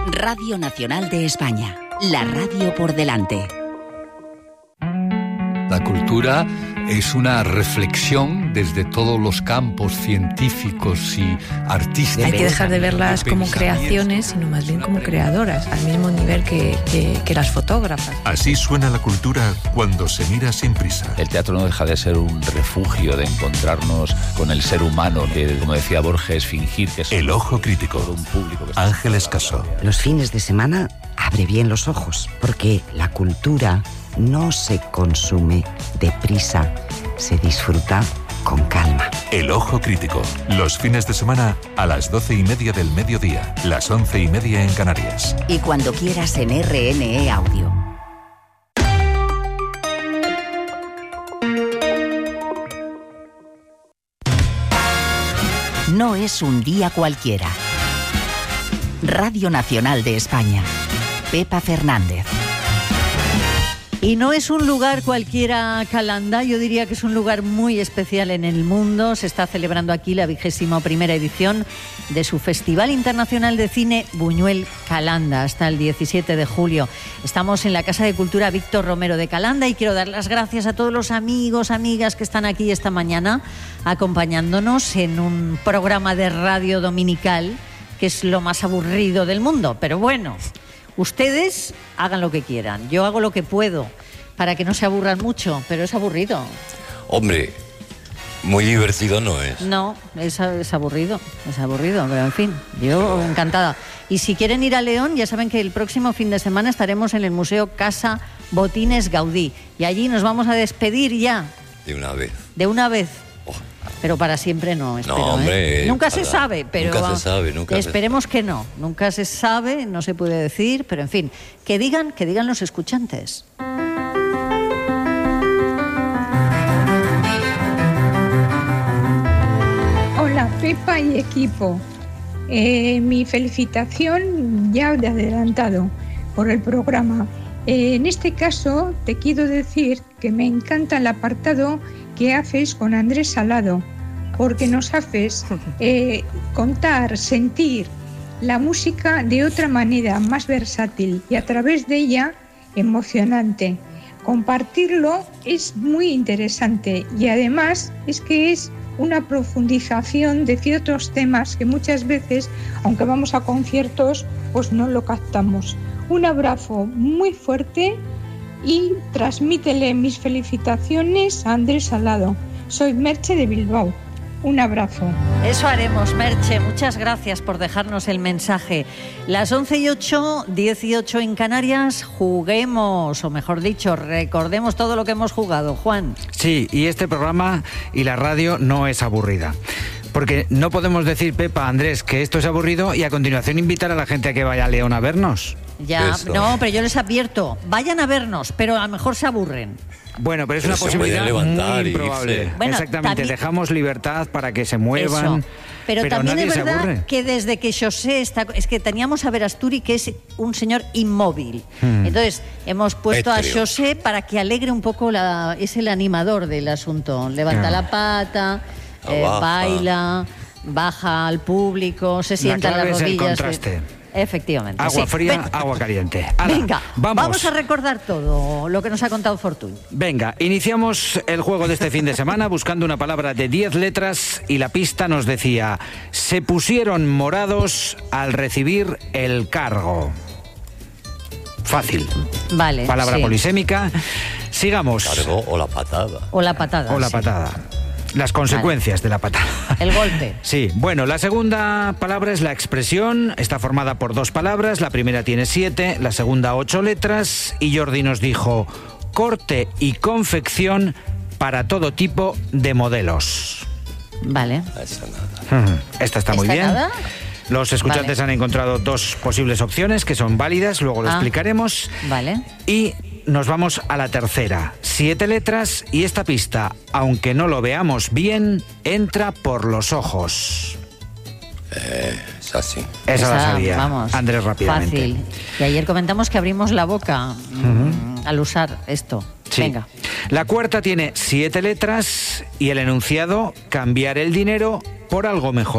Radio Nacional de España, la radio por delante. La cultura es una reflexión desde todos los campos científicos y artísticos. Hay que dejar de verlas como creaciones, sino más bien como creadoras, al mismo nivel que las fotógrafas. Así suena la cultura cuando se mira sin prisa. El teatro no deja de ser un refugio de encontrarnos con el ser humano, que, como decía Borges, fingir que es El Ojo Crítico. Un público que Ángeles Caso. Los fines de semana abre bien los ojos, porque la cultura no se consume deprisa, se disfruta con calma. El Ojo Crítico. Los fines de semana a las 12:30 del mediodía, las 11:30 en Canarias. Y cuando quieras en RNE Audio. No es un día cualquiera. Radio Nacional de España. Pepa Fernández. Y no es un lugar cualquiera, Calanda, yo diría que es un lugar muy especial en el mundo. Se está celebrando aquí la 21ª edición de su Festival Internacional de Cine Buñuel Calanda, hasta el 17 de julio. Estamos en la Casa de Cultura Víctor Romero de Calanda y quiero dar las gracias a todos los amigos, amigas que están aquí esta mañana acompañándonos en un programa de radio dominical que es lo más aburrido del mundo, pero bueno. Ustedes hagan lo que quieran, yo hago lo que puedo para que no se aburran mucho, pero es aburrido. Hombre, muy divertido no es. No, es aburrido, pero en fin, yo encantada. Y si quieren ir a León, ya saben que el próximo fin de semana estaremos en el Museo Casa Botines Gaudí y allí nos vamos a despedir ya. De una vez. De una vez. Pero para siempre no, espero. No, hombre, nunca se sabe, pero nunca se sabe, esperemos que no. Nunca se sabe, no se puede decir, pero en fin, que digan los escuchantes. Hola, Pepa y equipo. Mi felicitación ya de adelantado por el programa. En este caso, te quiero decir que me encanta el apartado que haces con Andrés Salado, porque nos haces contar, sentir la música de otra manera, más versátil y a través de ella emocionante. Compartirlo es muy interesante y además es que es una profundización de ciertos temas que muchas veces, aunque vamos a conciertos, pues no lo captamos. Un abrazo muy fuerte y transmítele mis felicitaciones a Andrés Salado. Soy Merche de Bilbao. Un abrazo. Eso haremos, Merche. Muchas gracias por dejarnos el mensaje. Las 11:08, 18 en Canarias. Juguemos, o mejor dicho, recordemos todo lo que hemos jugado. Juan. Sí, y este programa y la radio no es aburrida. Porque no podemos decir, Pepa, Andrés, que esto es aburrido y a continuación invitar a la gente a que vaya a León a vernos. Ya, no, pero yo les advierto, vayan a vernos, pero a lo mejor se aburren. Bueno, pero es una posibilidad muy improbable. Bueno, exactamente, también dejamos libertad para que se muevan. Eso. Pero también es verdad que desde que José está... Es que teníamos a Verasturi, que es un señor inmóvil. Entonces, hemos puesto a José para que alegre un poco, es el animador del asunto. Levanta la pata, baila, baja al público, se sienta en las rodillas. El contraste. Efectivamente. Agua fría, agua caliente. Venga, vamos a recordar todo lo que nos ha contado Fortuny. Venga, iniciamos el juego de este fin de semana buscando una palabra de 10 letras y la pista nos decía: se pusieron morados al recibir el cargo. Fácil. Vale. Palabra polisémica. Sigamos. Cargo o la patada. O la patada. O la patada. Las consecuencias de la patada. El golpe. Sí, bueno, la segunda palabra es la expresión. Está formada por 2 palabras. La primera tiene 7, la segunda 8 letras. Y Jordi nos dijo: corte y confección para todo tipo de modelos. Vale. Esta está muy bien. Nada? Los escuchantes han encontrado 2 posibles opciones que son válidas, luego lo explicaremos. Vale. Y nos vamos a la tercera. 7 letras y esta pista, aunque no lo veamos bien, entra por los ojos. Es así. Esa la sabía, vamos, Andrés, rápidamente. Fácil. Y ayer comentamos que abrimos la boca al usar esto. Sí. Venga. La cuarta tiene 7 letras y el enunciado: cambiar el dinero por algo mejor.